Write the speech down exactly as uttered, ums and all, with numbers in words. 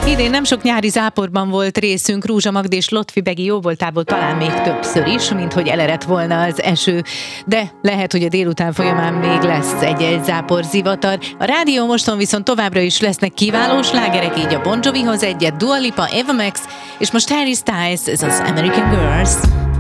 Idén nem sok nyári záporban volt részünk, Rúzsa Magdi és Lotfi Begi jóvoltából talán még többször is, mint hogy elerett volna az eső, de lehet, hogy a délután folyamán még lesz egy-egy záporzivatar. A Rádió Moston viszont továbbra is lesznek kiváló slágerek, így a Bon Jovihoz egyet, Dua Lipa, Eva Max, és most Harry Styles, ez az American Girls.